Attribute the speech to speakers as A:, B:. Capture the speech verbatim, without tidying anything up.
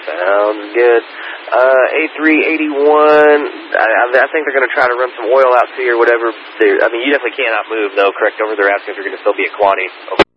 A: Sounds good. Uh, A three eighty-one, I, I think they're going to try to run some oil out to you or whatever. They're, I mean, you definitely cannot move, though, correct? Over there asking if you're going to still be at Quaney.